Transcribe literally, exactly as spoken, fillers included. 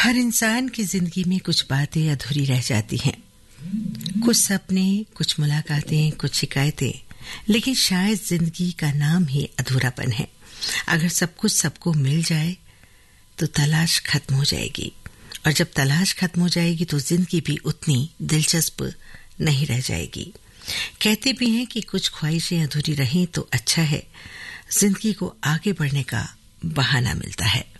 हर इंसान की जिंदगी में कुछ बातें अधूरी रह जाती हैं, कुछ सपने, कुछ मुलाकातें, कुछ शिकायतें, लेकिन शायद जिंदगी का नाम ही अधूरापन है। अगर सब कुछ सबको मिल जाए तो तलाश खत्म हो जाएगी, और जब तलाश खत्म हो जाएगी तो जिंदगी भी उतनी दिलचस्प नहीं रह जाएगी। कहते भी हैं कि कुछ ख्वाहिशें अधूरी रहें तो अच्छा है, जिंदगी को आगे बढ़ने का बहाना मिलता है।